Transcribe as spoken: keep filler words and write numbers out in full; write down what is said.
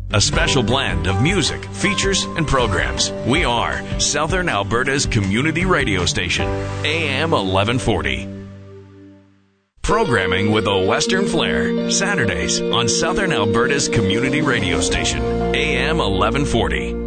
A special blend of music, features, and programs. We are Southern Alberta's community radio station, A M eleven forty. Programming with a Western flair. Saturdays on Southern Alberta's community radio station, A M eleven forty.